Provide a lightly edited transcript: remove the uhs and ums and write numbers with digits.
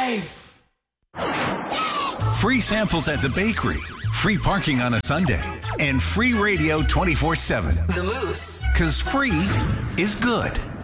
life. Free samples at the bakery, free parking on a Sunday, and free radio 24/7. The Moose. 'Cause free is good.